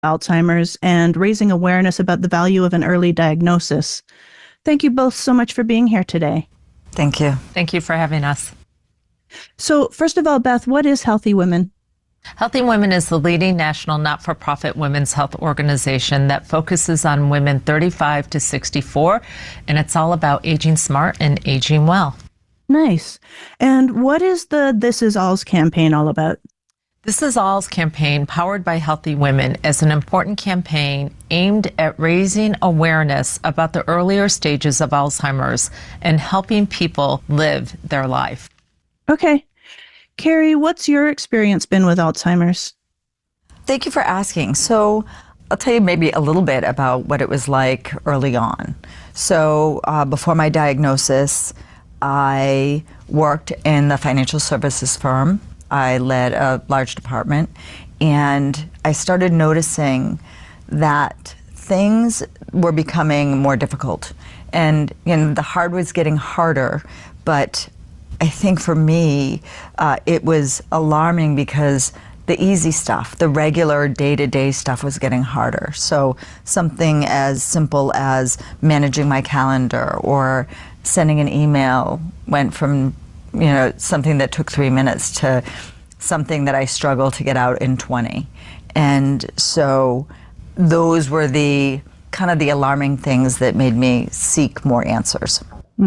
Alzheimer's and raising awareness about the value of an early diagnosis. Thank you both so much for being here today. Thank you. Thank you for having us. So, first of all, Beth, what is Healthy Women? Healthy Women is the leading national not-for-profit women's health organization that focuses on women 35 to 64, and it's all about aging smart and aging well. Nice. And what is the This Is All's campaign all about? This Is All's campaign, powered by Healthy Women, is an important campaign aimed at raising awareness about the earlier stages of Alzheimer's and helping people live their life. Okay. Carrie, what's your experience been with Alzheimer's? Thank you for asking. So I'll tell you maybe a little bit about what it was like early on. So before my diagnosis, I worked in the financial services firm. I led a large department, and I started noticing that things were becoming more difficult. And the hard was getting harder, but I think for me, it was alarming because the easy stuff, the regular day-to-day stuff was getting harder. So something as simple as managing my calendar or sending an email went from something that took 3 minutes to something that I struggled to get out in 20. And so those were the kind of the alarming things that made me seek more answers.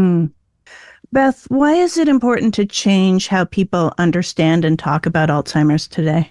Beth, why is it important to change how people understand and talk about Alzheimer's today?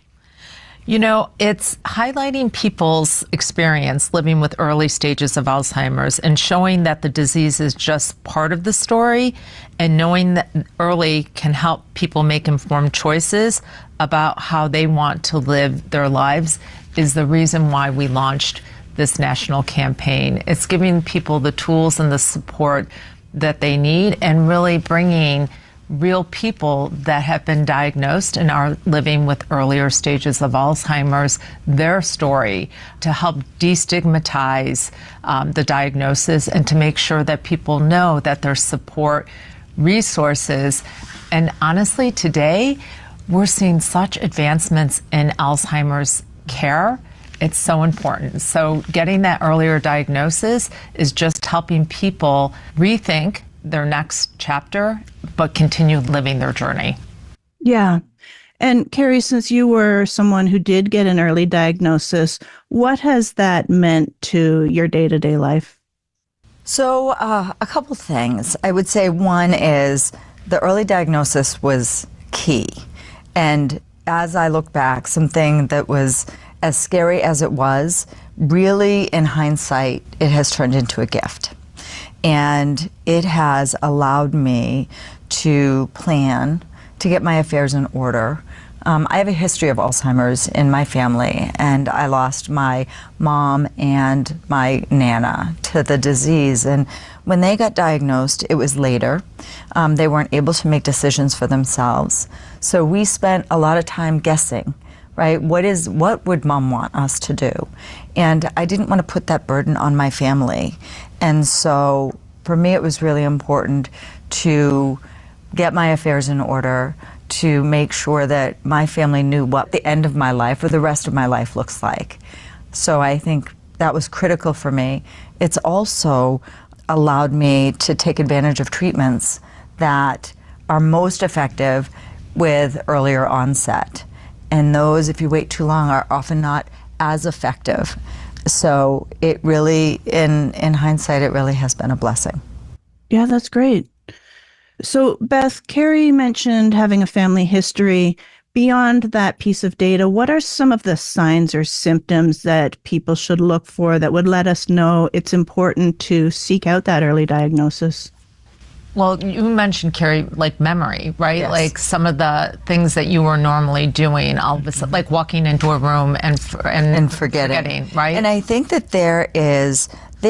It's highlighting people's experience living with early stages of Alzheimer's and showing that the disease is just part of the story, and knowing that early can help people make informed choices about how they want to live their lives is the reason why we launched this national campaign. It's giving people the tools and the support that they need and really bringing real people that have been diagnosed and are living with earlier stages of Alzheimer's, their story, to help destigmatize the diagnosis and to make sure that people know that there's support, resources. And honestly, today, we're seeing such advancements in Alzheimer's care. It's so important. So getting that earlier diagnosis is just helping people rethink their next chapter, but continue living their journey. Yeah. And Carrie, since you were someone who did get an early diagnosis, what has that meant to your day-to-day life? So a couple things. I would say one is the early diagnosis was key. And as I look back, something that was as scary as it was, really in hindsight, it has turned into a gift. And it has allowed me to plan, to get my affairs in order. I have a history of Alzheimer's in my family, and I lost my mom and my Nana to the disease. And when they got diagnosed, it was later. They weren't able to make decisions for themselves. So we spent a lot of time guessing, right? What would mom want us to do? And I didn't want to put that burden on my family. And so for me, it was really important to get my affairs in order, to make sure that my family knew what the end of my life or the rest of my life looks like. So I think that was critical for me. It's also allowed me to take advantage of treatments that are most effective with earlier onset. And those, if you wait too long, are often not as effective. So it really, in hindsight, it really has been a blessing. Yeah, that's great. So Beth, Carrie mentioned having a family history. Beyond that piece of data, what are some of the signs or symptoms that people should look for that would let us know it's important to seek out that early diagnosis? Well, you mentioned, Carrie, like memory, right? Yes. Like some of the things that you were normally doing, all of a sudden, like walking into a room and forgetting, right? And I think that there's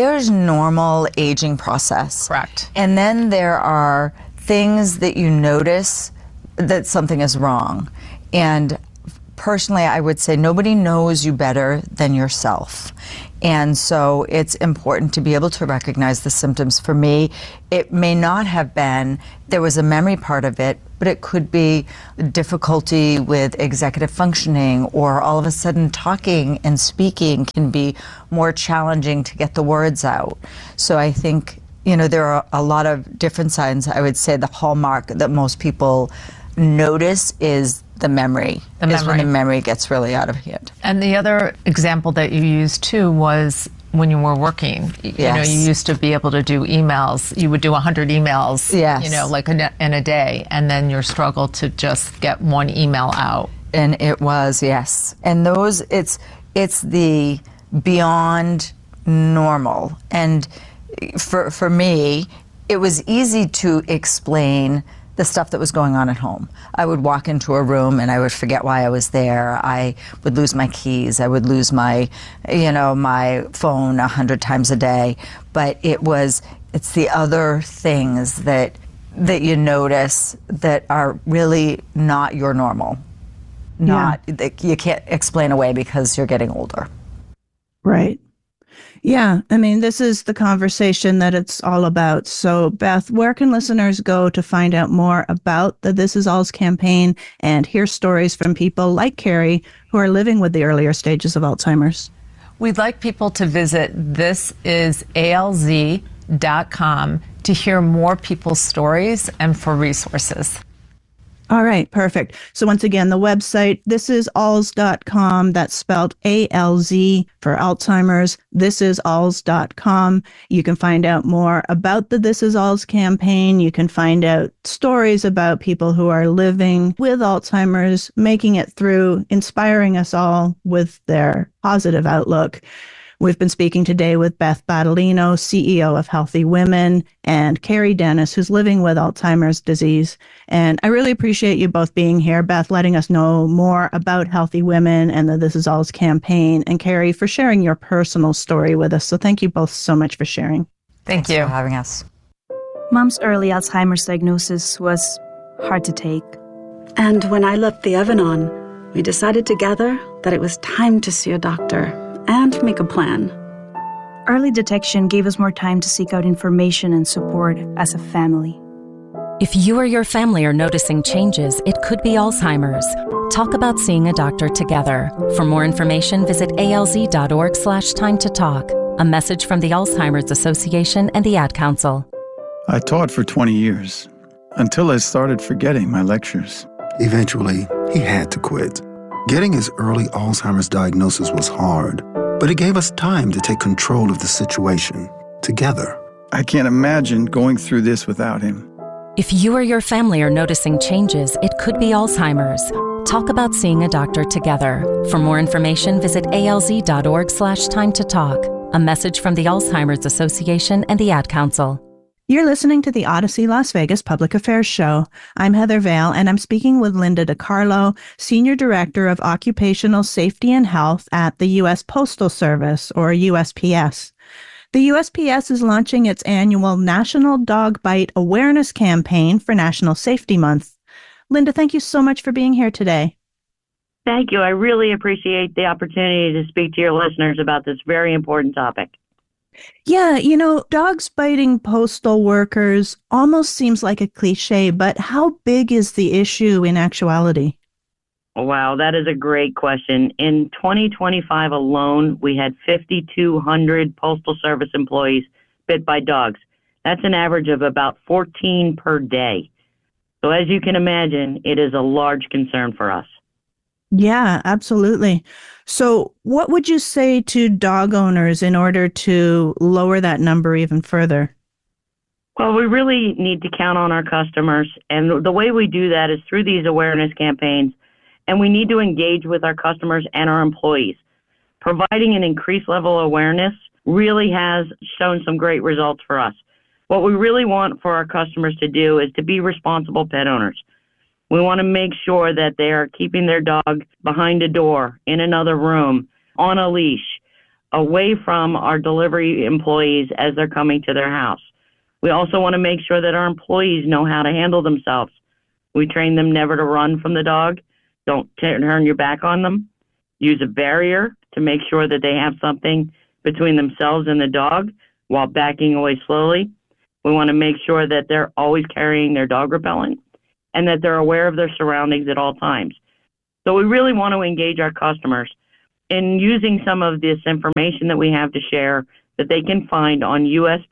normal aging process. Correct. And then there are things that you notice that something is wrong. And personally, I would say nobody knows you better than yourself. And so it's important to be able to recognize the symptoms. For me, it may not have been, there was a memory part of it, but it could be difficulty with executive functioning, or all of a sudden talking and speaking can be more challenging to get the words out. So I think, there are a lot of different signs. I would say the hallmark that most people notice is the memory. Is when the memory gets really out of hand. And the other example that you used too was when you were working. Yes. You used to be able to do emails. You would do 100 emails, yes. Like in a day, and then your struggle to just get one email out. And it was, yes. And those, it's the beyond normal. And for me, it was easy to explain the stuff that was going on at home. I would walk into a room and I would forget why I was there. I would lose my keys. I would lose my, my phone 100 times a day. But it's the other things that you notice that are really not your normal. That you can't explain away because you're getting older. Right. Yeah, I mean, this is the conversation that it's all about. So, Beth, where can listeners go to find out more about the This Is Alz campaign and hear stories from people like Carrie who are living with the earlier stages of Alzheimer's? We'd like people to visit thisisalz.com to hear more people's stories and for resources. All right, perfect. So once again, the website, thisisalz.com, that's spelled ALZ for Alzheimer's, thisisalz.com. You can find out more about the This Is Alz campaign. You can find out stories about people who are living with Alzheimer's, making it through, inspiring us all with their positive outlook. We've been speaking today with Beth Battaglino, CEO of Healthy Women, and Carrie Dennis, who's living with Alzheimer's disease. And I really appreciate you both being here, Beth, letting us know more about Healthy Women and the This Is Alz campaign, and Carrie, for sharing your personal story with us. So thank you both so much for sharing. Thanks for having us. Mom's early Alzheimer's diagnosis was hard to take. And when I left the Evan-On, we decided together that it was time to see a doctor and make a plan. Early detection gave us more time to seek out information and support as a family. If you or your family are noticing changes, it could be Alzheimer's. Talk about seeing a doctor together. For more information, visit alz.org/time to talk. A message from the Alzheimer's Association and the Ad Council. I taught for 20 years, until I started forgetting my lectures. Eventually, he had to quit. Getting his early Alzheimer's diagnosis was hard, but it gave us time to take control of the situation together. I can't imagine going through this without him. If you or your family are noticing changes, it could be Alzheimer's. Talk about seeing a doctor together. For more information, visit alz.org/time to talk. A message from the Alzheimer's Association and the Ad Council. You're listening to the Odyssey Las Vegas Public Affairs Show. I'm Heather Vale, and I'm speaking with Linda DiCarlo, Senior Director of Occupational Safety and Health at the U.S. Postal Service, or USPS. The USPS is launching its annual National Dog Bite Awareness Campaign for National Safety Month. Linda, thank you so much for being here today. Thank you. I really appreciate the opportunity to speak to your listeners about this very important topic. Yeah, dogs biting postal workers almost seems like a cliche, but how big is the issue in actuality? Wow, that is a great question. In 2025 alone, we had 5,200 Postal Service employees bit by dogs. That's an average of about 14 per day. So as you can imagine, it is a large concern for us. Yeah, absolutely. So what would you say to dog owners in order to lower that number even further? Well, we really need to count on our customers. And the way we do that is through these awareness campaigns. And we need to engage with our customers and our employees. Providing an increased level of awareness really has shown some great results for us. What we really want for our customers to do is to be responsible pet owners. We want to make sure that they are keeping their dog behind a door, in another room, on a leash, away from our delivery employees as they're coming to their house. We also want to make sure that our employees know how to handle themselves. We train them never to run from the dog, Don't turn your back on them. Use a barrier to make sure that they have something between themselves and the dog while backing away slowly. We want to make sure that they're always carrying their dog repellent and that they're aware of their surroundings at all times. So we really want to engage our customers in using some of this information that we have to share that they can find on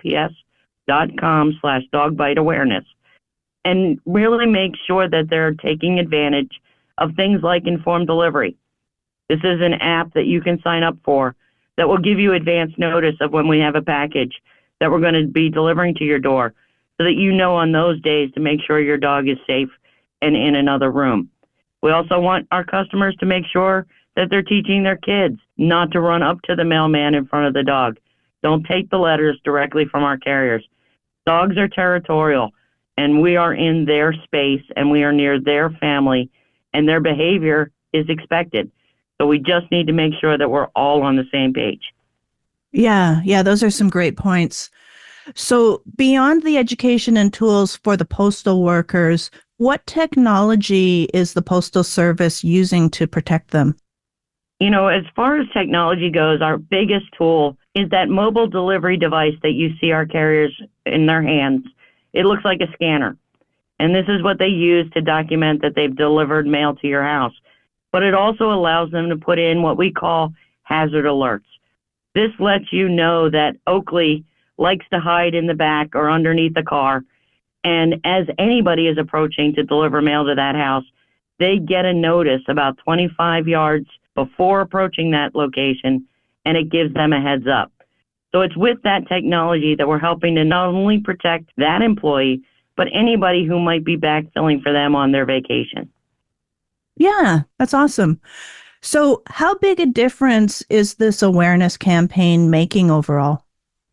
USPS.com/dogbiteawareness and really make sure that they're taking advantage of things like informed delivery. This is an app that you can sign up for that will give you advance notice of when we have a package that we're going to be delivering to your door so that you know on those days to make sure your dog is safe and in another room. We also want our customers to make sure that they're teaching their kids not to run up to the mailman in front of the dog. Don't take the letters directly from our carriers. Dogs are territorial, and we are in their space, and we are near their family, and their behavior is expected. So we just need to make sure that we're all on the same page. Yeah, those are some great points. So beyond the education and tools for the postal workers, what technology is the Postal Service using to protect them? As far as technology goes, our biggest tool is that mobile delivery device that you see our carriers in their hands. It looks like a scanner. And this is what they use to document that they've delivered mail to your house. But it also allows them to put in what we call hazard alerts. This lets you know that Oakley likes to hide in the back or underneath the car. And as anybody is approaching to deliver mail to that house, they get a notice about 25 yards before approaching that location, and it gives them a heads up. So it's with that technology that we're helping to not only protect that employee, but anybody who might be backfilling for them on their vacation. Yeah, that's awesome. So how big a difference is this awareness campaign making overall?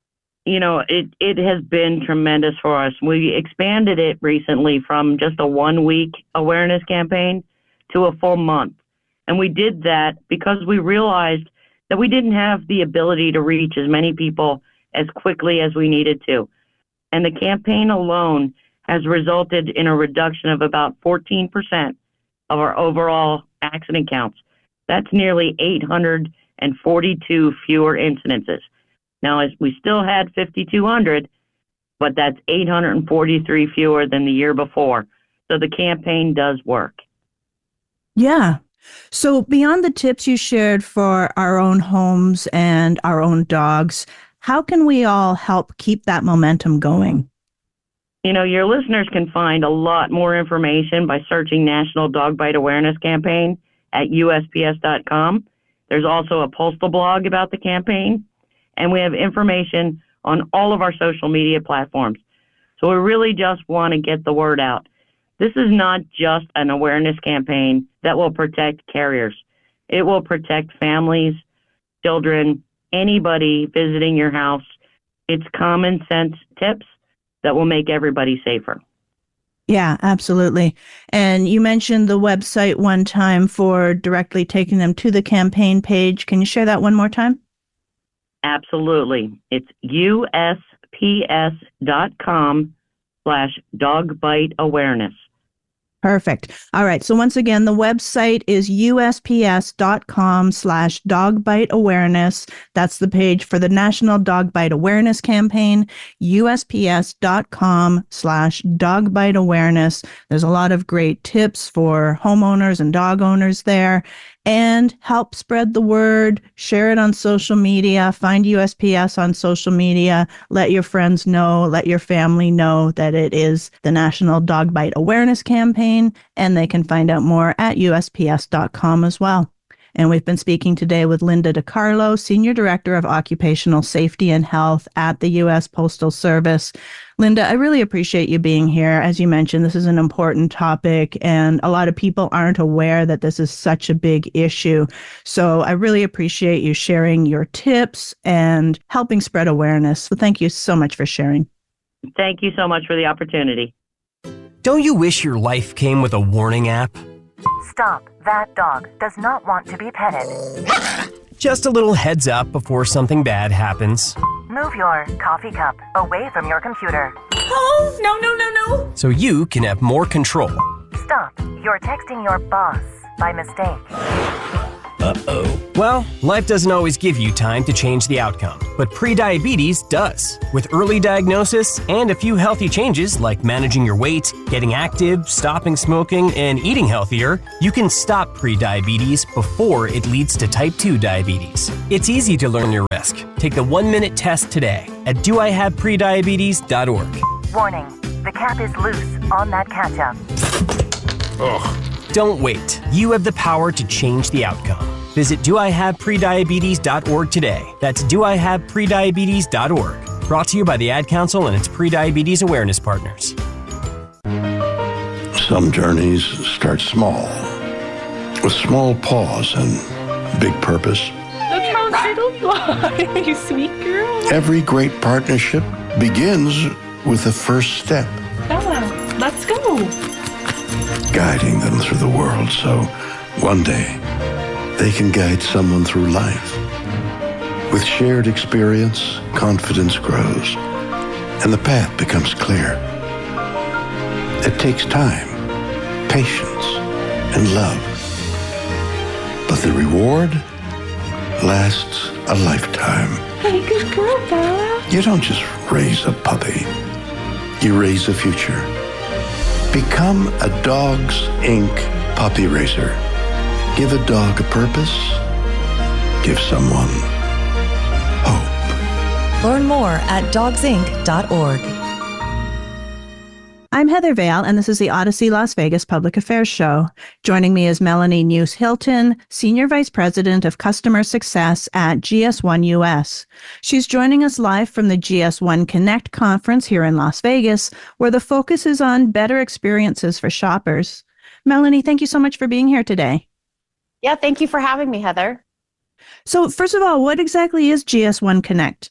It has been tremendous for us. We expanded it recently from just a 1-week awareness campaign to a full month. And we did that because we realized that we didn't have the ability to reach as many people as quickly as we needed to. And the campaign alone has resulted in a reduction of about 14% of our overall accident counts. That's nearly 842 fewer incidences. Now, we still had 5,200, but that's 843 fewer than the year before. So the campaign does work. Yeah. So beyond the tips you shared for our own homes and our own dogs, how can we all help keep that momentum going? Your listeners can find a lot more information by searching National Dog Bite Awareness Campaign at USPS.com. There's also a postal blog about the campaign, and we have information on all of our social media platforms. So we really just want to get the word out. This is not just an awareness campaign that will protect carriers. It will protect families, children, anybody visiting your house. It's common sense tips that will make everybody safer. Yeah, absolutely. And you mentioned the website one time for directly taking them to the campaign page. Can you share that one more time? Absolutely. It's USPS.com/dogbiteawareness. Perfect. All right. So once again, the website is USPS.com/dogbiteawareness. That's the page for the National Dog Bite Awareness Campaign, USPS.com/dogbiteawareness. There's a lot of great tips for homeowners and dog owners there. And help spread the word, share it on social media, find USPS on social media, let your friends know, let your family know that it is the National Dog Bite Awareness Campaign, and they can find out more at USPS.com as well. And we've been speaking today with Linda DiCarlo, Senior Director of Occupational Safety and Health at the U.S. Postal Service. Linda, I really appreciate you being here. As you mentioned, this is an important topic, and a lot of people aren't aware that this is such a big issue. So I really appreciate you sharing your tips and helping spread awareness. So thank you so much for sharing. Thank you so much for the opportunity. Don't you wish your life came with a warning app? Stop. That dog does not want to be petted. Just a little heads up before something bad happens. Move your coffee cup away from your computer. Oh, no. So you can have more control. Stop. You're texting your boss. by mistake. Uh-oh. Well, life doesn't always give you time to change the outcome, but prediabetes does. With early diagnosis and a few healthy changes like managing your weight, getting active, stopping smoking, and eating healthier, you can stop prediabetes before it leads to type 2 diabetes. It's easy to learn your risk. Take the 1-minute test today at doihaveprediabetes.org. Warning, the cap is loose on that ketchup. Ugh. Don't wait. You have the power to change the outcome. Visit doihaveprediabetes.org today. That's doihaveprediabetes.org. Brought to you by the Ad Council and its prediabetes awareness partners. Some journeys start small, with small pause and big purpose. Look how little fly, you sweet girl. Every great partnership begins with the first step. Bella, let's go. Guiding them through the world so one day they can guide someone through life. With shared experience, confidence grows, and the path becomes clear. It takes time, patience, and love. But the reward lasts a lifetime. Hey, good girl, Bella. You don't just raise a puppy. You raise a future. Become a Dogs Inc. puppy raiser. Give a dog a purpose. Give someone hope. Learn more at dogsinc.org. I'm Heather Vale, and this is the Odyssey Las Vegas Public Affairs Show. Joining me is Melanie News-Hilton, Senior Vice President of Customer Success at GS1 US. She's joining us live from the GS1 Connect conference here in Las Vegas, where the focus is on better experiences for shoppers. Melanie, thank you so much for being here today. Yeah, thank you for having me, Heather. So first of all, what exactly is GS1 Connect?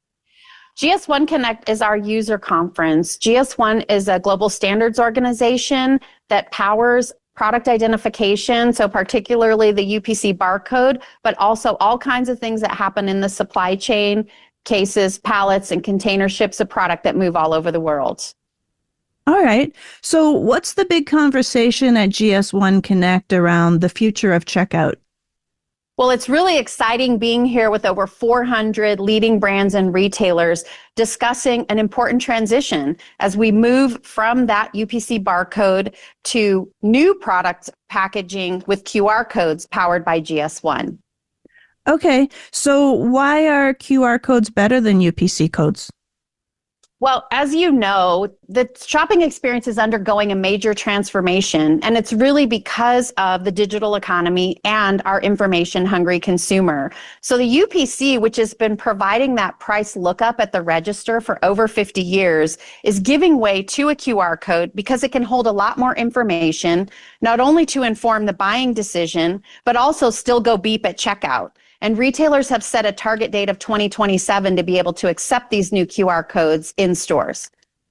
GS1 Connect is our user conference. GS1 is a global standards organization that powers product identification, so particularly the UPC barcode, but also all kinds of things that happen in the supply chain, cases, pallets, and container ships of product that move all over the world. All right. So what's the big conversation at GS1 Connect around the future of checkout? Well, it's really exciting being here with over 400 leading brands and retailers discussing an important transition as we move from that UPC barcode to new product packaging with QR codes powered by GS1. Okay, so why are QR codes better than UPC codes? Well, as you know, the shopping experience is undergoing a major transformation, and it's really because of the digital economy and our information-hungry consumer. So the UPC, which has been providing that price lookup at the register for over 50 years, is giving way to a QR code because it can hold a lot more information, not only to inform the buying decision, but also still go beep at checkout. And retailers have set a target date of 2027 to be able to accept these new QR codes in stores.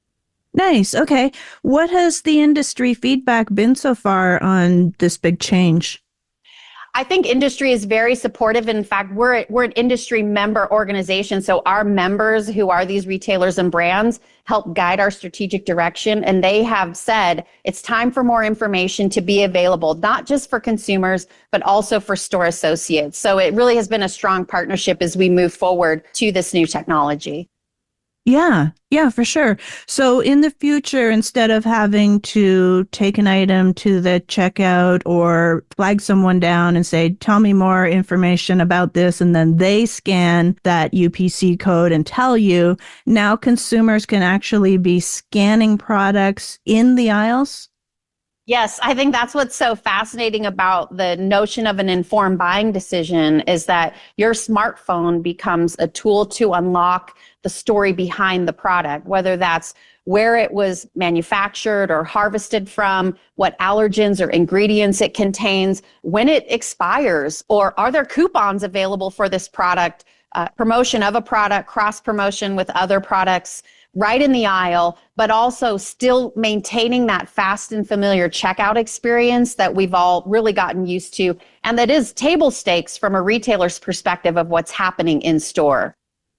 Nice. Okay. What has the industry feedback been so far on this big change? I think industry is very supportive. In fact, we're an industry member organization. So our members, who are these retailers and brands, help guide our strategic direction. And they have said it's time for more information to be available, not just for consumers, but also for store associates. So it really has been a strong partnership as we move forward to this new technology. Yeah, for sure. So in the future, instead of having to take an item to the checkout or flag someone down and say, tell me more information about this, and then they scan that UPC code and tell you, now consumers can actually be scanning products in the aisles? Yes, I think that's what's so fascinating about the notion of an informed buying decision is that your smartphone becomes a tool to unlock the story behind the product, whether that's where it was manufactured or harvested from, what allergens or ingredients it contains, when it expires, or are there coupons available for this product, promotion of a product, cross-promotion with other products, right in the aisle, but also still maintaining that fast and familiar checkout experience that we've all really gotten used to, and that is table stakes from a retailer's perspective of what's happening in store.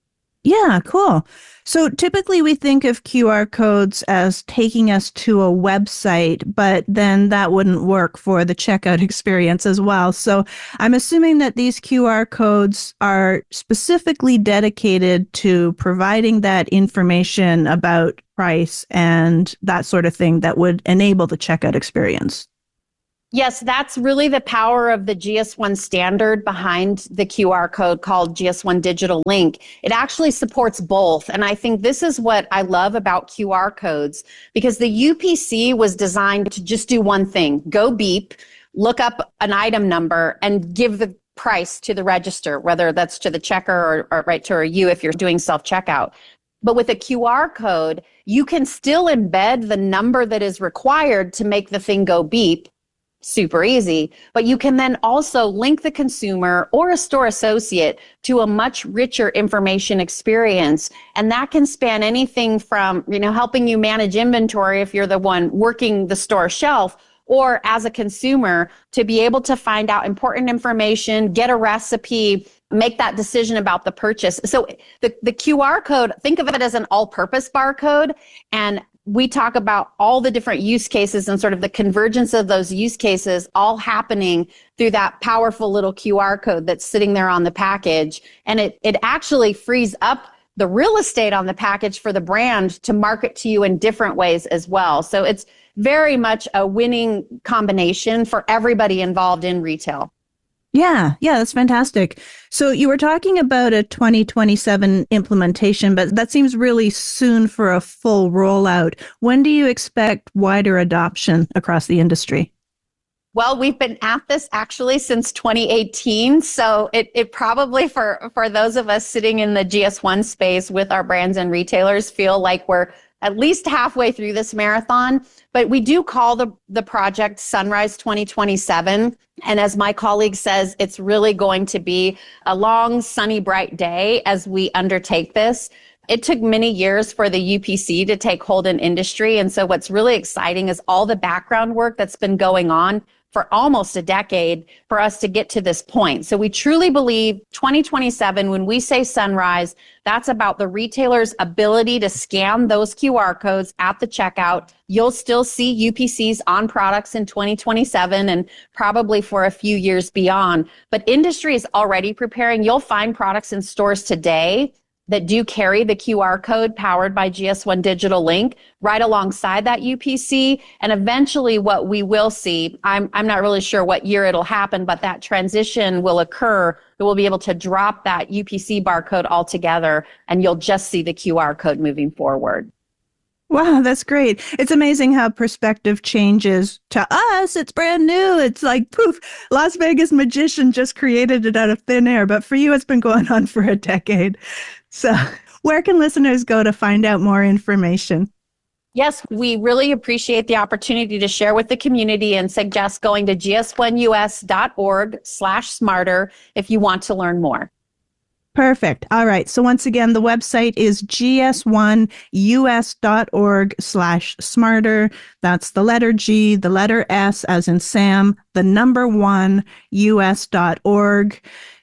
Yeah, cool. So typically we think of QR codes as taking us to a website, but then that wouldn't work for the checkout experience as well. So I'm assuming that these QR codes are specifically dedicated to providing that information about price and that sort of thing that would enable the checkout experience. Yes, that's really the power of the GS1 standard behind the QR code called GS1 Digital Link. It actually supports both. And I think this is what I love about QR codes, because the UPC was designed to just do one thing: go beep, look up an item number, and give the price to the register, whether that's to the checker or right to you if you're doing self-checkout. But with a QR code, you can still embed the number that is required to make the thing go beep. Super easy, but you can then also link the consumer or a store associate to a much richer information experience. And that can span anything from, helping you manage inventory if you're the one working the store shelf, or as a consumer to be able to find out important information, get a recipe, make that decision about the purchase. So the QR code, think of it as an all-purpose barcode, and we talk about all the different use cases and sort of the convergence of those use cases all happening through that powerful little QR code that's sitting there on the package. And it actually frees up the real estate on the package for the brand to market to you in different ways as well. So it's very much a winning combination for everybody involved in retail. Yeah, that's fantastic. So you were talking about a 2027 implementation, but that seems really soon for a full rollout. When do you expect wider adoption across the industry? Well, we've been at this actually since 2018. So it probably for those of us sitting in the GS1 space with our brands and retailers feel like we're at least halfway through this marathon. But we do call the project Sunrise 2027. And as my colleague says, it's really going to be a long, sunny, bright day as we undertake this. It took many years for the UPC to take hold in industry. And so what's really exciting is all the background work that's been going on for almost a decade for us to get to this point. So we truly believe 2027, when we say Sunrise, that's about the retailer's ability to scan those QR codes at the checkout. You'll still see UPCs on products in 2027 and probably for a few years beyond. But industry is already preparing. You'll find products in stores today that do carry the QR code powered by GS1 Digital Link right alongside that UPC. And eventually what we will see, I'm not really sure what year it'll happen, but that transition will occur that we'll be able to drop that UPC barcode altogether and you'll just see the QR code moving forward. Wow, that's great. It's amazing how perspective changes. To us, it's brand new. It's like, poof, Las Vegas magician just created it out of thin air. But for you, it's been going on for a decade. So where can listeners go to find out more information? Yes, we really appreciate the opportunity to share with the community and suggest going to gs1us.org/smarter if you want to learn more. Perfect. All right. So once again, the website is gs1us.org/smarter. That's the letter G, the letter S as in Sam, the number 1, us.org.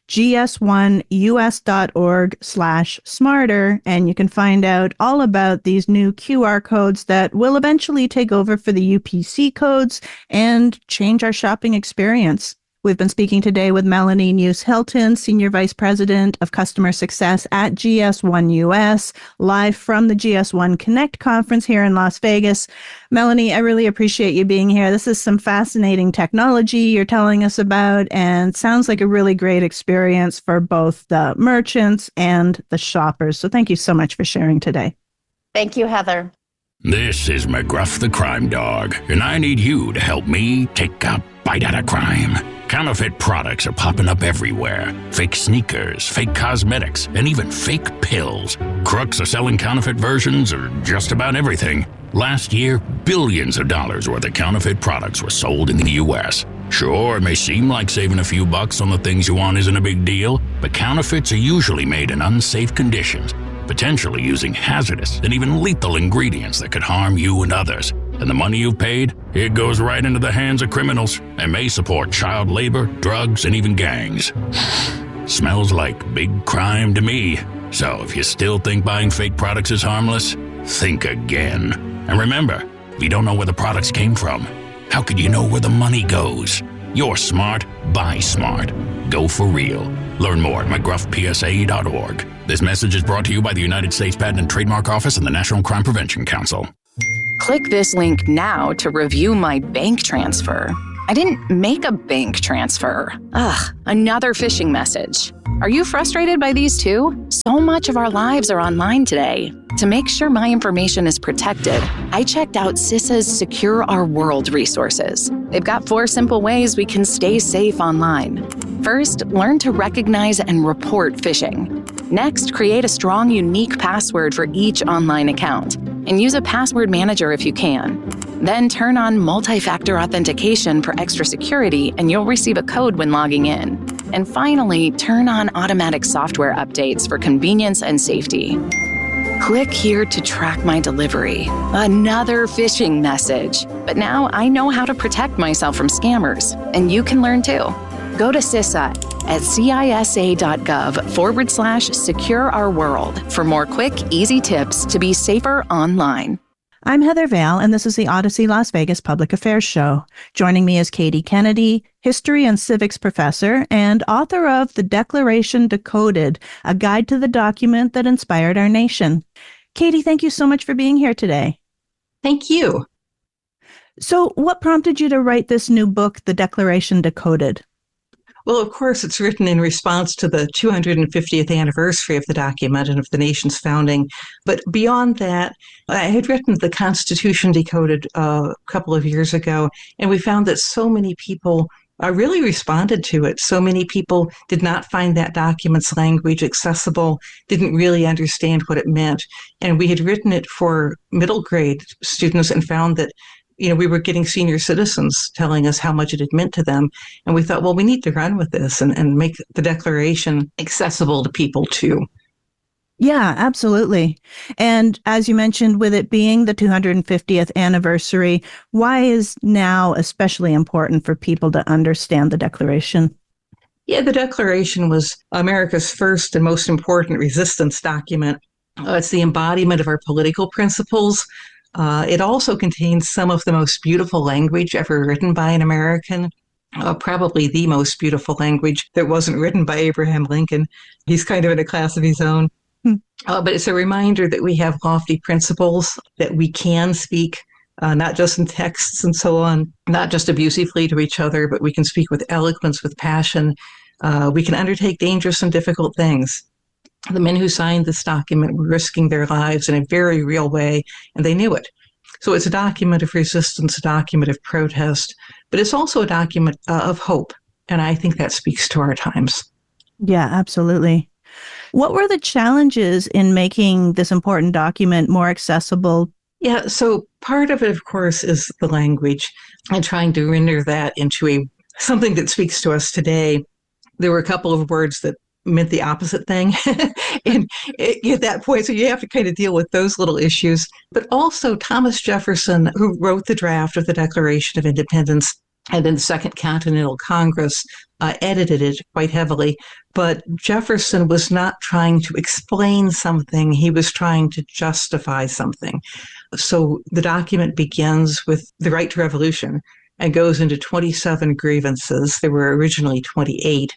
gs1us.org/smarter, and you can find out all about these new QR codes that will eventually take over for the UPC codes and change our shopping experience. We've been speaking today with Melanie Neuse-Hilton, Senior Vice President of Customer Success at GS1 US, live from the GS1 Connect conference here in Las Vegas. Melanie, I really appreciate you being here. This is some fascinating technology you're telling us about, and sounds like a really great experience for both the merchants and the shoppers. So thank you so much for sharing today. Thank you, Heather. This is McGruff the Crime Dog, and I need you to help me take a bite out of crime. Counterfeit products are popping up everywhere. Fake sneakers, fake cosmetics, and even fake pills. Crooks are selling counterfeit versions of just about everything. Last year, billions of dollars worth of counterfeit products were sold in the U.S. Sure, it may seem like saving a few bucks on the things you want isn't a big deal, but counterfeits are usually made in unsafe conditions, potentially using hazardous and even lethal ingredients that could harm you and others. And the money you've paid, it goes right into the hands of criminals and may support child labor, drugs, and even gangs. Smells like big crime to me. So if you still think buying fake products is harmless, think again. And remember, if you don't know where the products came from, how could you know where the money goes? You're smart, buy smart. Go for real. Learn more at mcgruffpsa.org. This message is brought to you by the United States Patent and Trademark Office and the National Crime Prevention Council. Click this link now to review my bank transfer. I didn't make a bank transfer. Ugh, another phishing message. Are you frustrated by these too? So much of our lives are online today. To make sure my information is protected, I checked out CISA's Secure Our World resources. They've got 4 simple ways we can stay safe online. First, learn to recognize and report phishing. Next, create a strong, unique password for each online account, and use a password manager if you can. Then turn on multi-factor authentication for extra security, and you'll receive a code when logging in. And finally, turn on automatic software updates for convenience and safety. Click here to track my delivery. Another phishing message. But now I know how to protect myself from scammers, and you can learn too. Go to CISA at cisa.gov/Secure Our World for more quick, easy tips to be safer online. I'm Heather Vale, and this is the Odyssey Las Vegas Public Affairs Show. Joining me is Katie Kennedy, history and civics professor and author of The Declaration Decoded, a guide to the document that inspired our nation. Katie, thank you so much for being here today. Thank you. So what prompted you to write this new book, The Declaration Decoded? Well, of course, it's written in response to the 250th anniversary of the document and of the nation's founding. But beyond that, I had written The Constitution Decoded a couple of years ago, and we found that so many people really responded to it. So many people did not find that document's language accessible, didn't really understand what it meant. And we had written it for middle grade students and found that we were getting senior citizens telling us how much it had meant to them. And we thought, well, we need to run with this and make the Declaration accessible to people too. Yeah, absolutely. And as you mentioned, with it being the 250th anniversary, why is now especially important for people to understand the Declaration? Yeah, the Declaration was America's first and most important resistance document. It's the embodiment of our political principles. It also contains some of the most beautiful language ever written by an American, probably the most beautiful language that wasn't written by Abraham Lincoln. He's kind of in a class of his own. But it's a reminder that we have lofty principles, that we can speak, not just in texts and so on, not just abusively to each other, but we can speak with eloquence, with passion. We can undertake dangerous and difficult things. The men who signed this document were risking their lives in a very real way, and they knew it. So it's a document of resistance, a document of protest, but it's also a document of hope. And I think that speaks to our times. Yeah, absolutely. What were the challenges in making this important document more accessible? Yeah, so part of it, of course, is the language and trying to render that into something that speaks to us today. There were a couple of words that meant the opposite thing. And at that point, so you have to kind of deal with those little issues. But also Thomas Jefferson, who wrote the draft of the Declaration of Independence, and then the Second Continental Congress edited it quite heavily. But Jefferson was not trying to explain something. He was trying to justify something. So the document begins with the right to revolution and goes into 27 grievances. There were originally 28.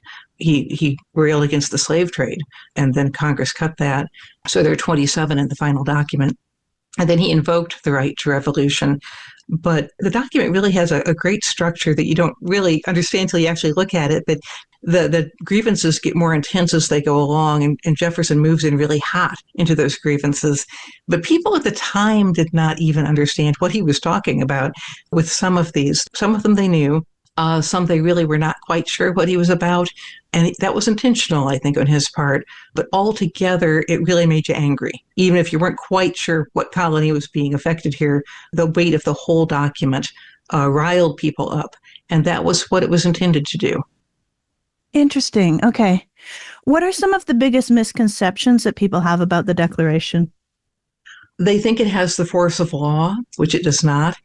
He railed against the slave trade, and then Congress cut that. So there are 27 in the final document. And then he invoked the right to revolution. But the document really has a great structure that you don't really understand until you actually look at it. But the grievances get more intense as they go along, and Jefferson moves in really hot into those grievances. But people at the time did not even understand what he was talking about with some of these. Some of them they knew. Some they really were not quite sure what he was about. And that was intentional, I think, on his part. But altogether, it really made you angry. Even if you weren't quite sure what colony was being affected here, the weight of the whole document riled people up. And that was what it was intended to do. Interesting. Okay. What are some of the biggest misconceptions that people have about the Declaration? They think it has the force of law, which it does not.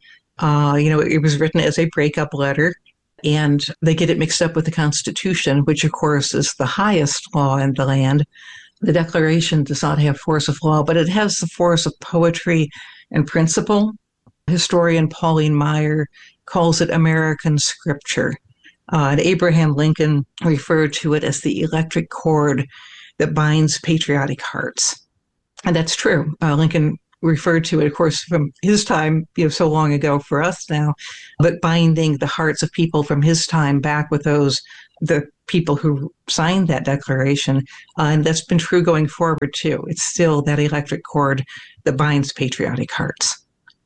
It was written as a breakup letter. And they get it mixed up with the Constitution, which, of course, is the highest law in the land. The Declaration does not have force of law, but it has the force of poetry and principle. Historian Pauline Maier calls it American scripture. And Abraham Lincoln referred to it as the electric cord that binds patriotic hearts. And that's true. Lincoln referred to it, of course, from his time, so long ago for us now, but binding the hearts of people from his time back with the people who signed that declaration. And that's been true going forward, too. It's still that electric cord that binds patriotic hearts.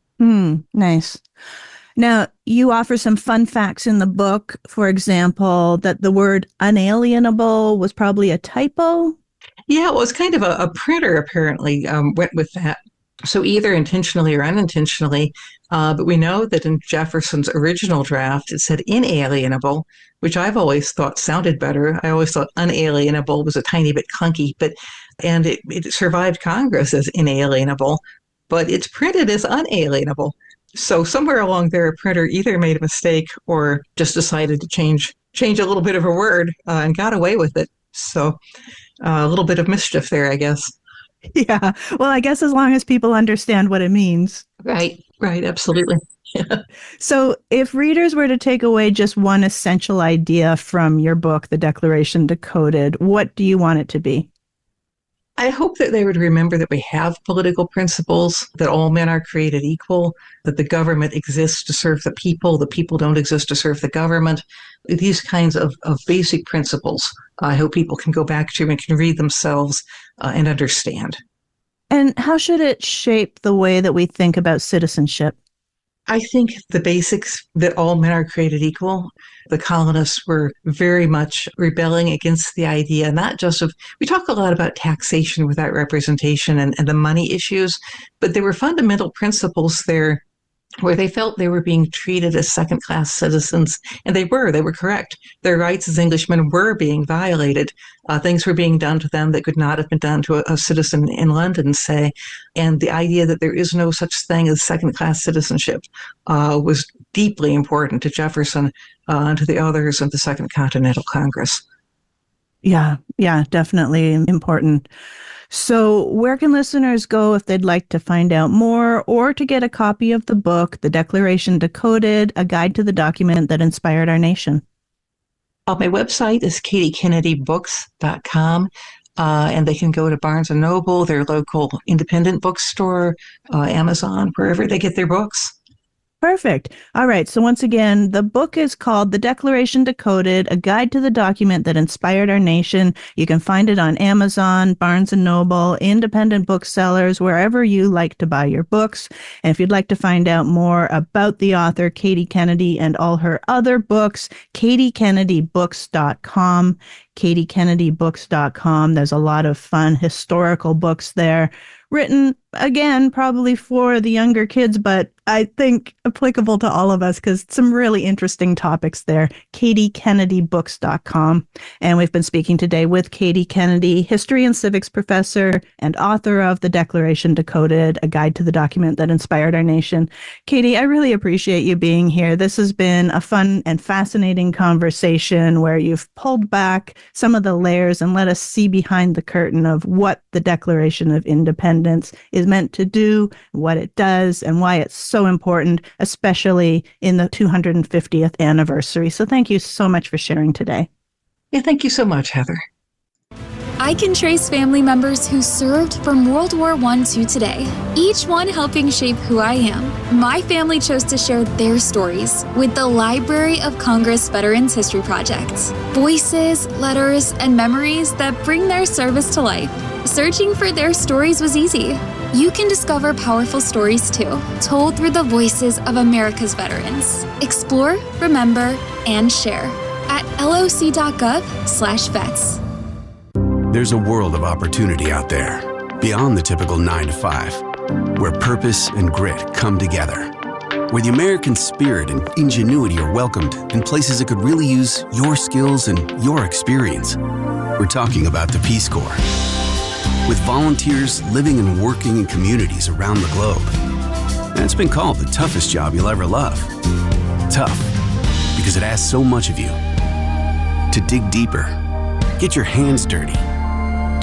Nice. Now, you offer some fun facts in the book, for example, that the word unalienable was probably a typo. Yeah, it was kind of a printer apparently went with that. So either intentionally or unintentionally, but we know that in Jefferson's original draft, it said inalienable, which I've always thought sounded better. I always thought unalienable was a tiny bit clunky, and it survived Congress as inalienable, but it's printed as unalienable. So somewhere along there, a printer either made a mistake or just decided to change a little bit of a word and got away with it. So a little bit of mischief there, I guess. Yeah. Well, I guess as long as people understand what it means. Right, absolutely. Yeah. So if readers were to take away just one essential idea from your book, The Declaration Decoded, what do you want it to be? I hope that they would remember that we have political principles, that all men are created equal, that the government exists to serve the people don't exist to serve the government. These kinds of basic principles, I hope people can go back to and can read themselves and understand. And how should it shape the way that we think about citizenship? I think the basics that all men are created equal. The colonists were very much rebelling against the idea, not just of, we talk a lot about taxation without representation and the money issues, but there were fundamental principles there where they felt they were being treated as second-class citizens, and they were correct. Their rights as Englishmen were being violated. Things were being done to them that could not have been done to a citizen in London, say, and the idea that there is no such thing as second-class citizenship was deeply important to Jefferson and to the others of the Second Continental Congress. Yeah, definitely important. So where can listeners go if they'd like to find out more or to get a copy of the book, The Declaration Decoded, A Guide to the Document That Inspired Our Nation? My website is katiekennedybooks.com, and they can go to Barnes & Noble, their local independent bookstore, Amazon, wherever they get their books. Perfect. All right. So once again, the book is called The Declaration Decoded, A Guide to the Document That Inspired Our Nation. You can find it on Amazon, Barnes & Noble, independent booksellers, wherever you like to buy your books. And if you'd like to find out more about the author, Katie Kennedy, and all her other books, katiekennedybooks.com. katiekennedybooks.com. There's a lot of fun historical books there, written, again, probably for the younger kids, but I think applicable to all of us because some really interesting topics there. katiekennedybooks.com. And we've been speaking today with Katie Kennedy, history and civics professor and author of The Declaration Decoded, A Guide to the Document That Inspired Our Nation. Katie, I really appreciate you being here. This has been a fun and fascinating conversation where you've pulled back some of the layers and let us see behind the curtain of what the Declaration of Independence is meant to do, what it does, and why it's so important, especially in the 250th anniversary. So thank you so much for sharing today. Yeah, thank you so much, Heather. I can trace family members who served from World War I to today, each one helping shape who I am. My family chose to share their stories with the Library of Congress Veterans History Project. Voices, letters, and memories that bring their service to life. Searching for their stories was easy. You can discover powerful stories too, told through the voices of America's veterans. Explore, remember, and share at loc.gov/vets. There's a world of opportunity out there, beyond the typical 9 to 5, where purpose and grit come together, where the American spirit and ingenuity are welcomed in places that could really use your skills and your experience. We're talking about the Peace Corps. With volunteers living and working in communities around the globe. And it's been called the toughest job you'll ever love. Tough, because it asks so much of you. To dig deeper, get your hands dirty,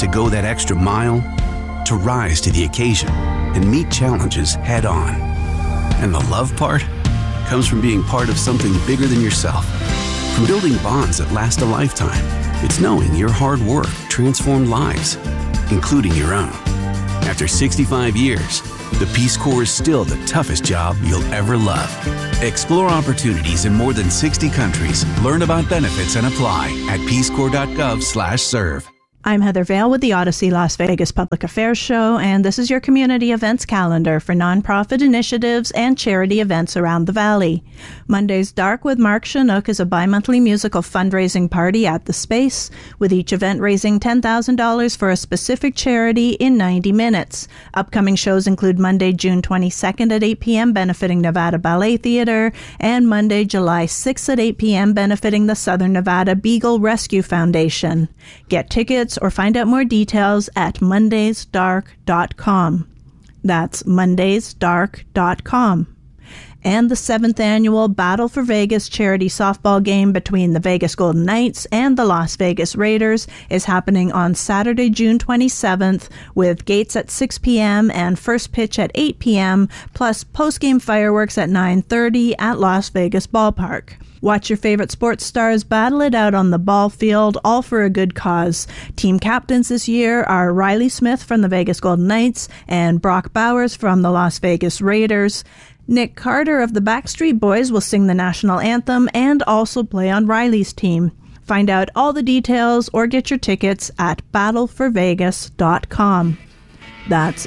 to go that extra mile, to rise to the occasion and meet challenges head on. And the love part comes from being part of something bigger than yourself. From building bonds that last a lifetime, it's knowing your hard work transformed lives, including your own. After 65 years, the Peace Corps is still the toughest job you'll ever love. Explore opportunities in more than 60 countries. Learn about benefits and apply at peacecorps.gov/serve. I'm Heather Vale with the Odyssey Las Vegas Public Affairs Show, and this is your community events calendar for nonprofit initiatives and charity events around the Valley. Monday's Dark with Mark Chinook is a bi-monthly musical fundraising party at the Space, with each event raising $10,000 for a specific charity in 90 minutes. Upcoming shows include Monday, June 22nd at 8 p.m. benefiting Nevada Ballet Theater, and Monday, July 6th at 8 p.m. benefiting the Southern Nevada Beagle Rescue Foundation. Get tickets or find out more details at mondaysdark.com. That's mondaysdark.com. And the 7th annual Battle for Vegas charity softball game between the Vegas Golden Knights and the Las Vegas Raiders is happening on Saturday, June 27th, with gates at 6 p.m. and first pitch at 8 p.m., plus post-game fireworks at 9:30 at Las Vegas Ballpark. Watch your favorite sports stars battle it out on the ball field, all for a good cause. Team captains this year are Riley Smith from the Vegas Golden Knights and Brock Bowers from the Las Vegas Raiders. Nick Carter of the Backstreet Boys will sing the national anthem and also play on Riley's team. Find out all the details or get your tickets at battleforvegas.com. That's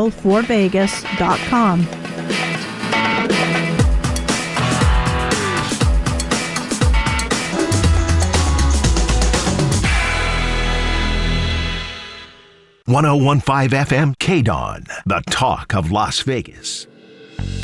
battleforvegas.com. .1015 FM KDON, the talk of Las Vegas.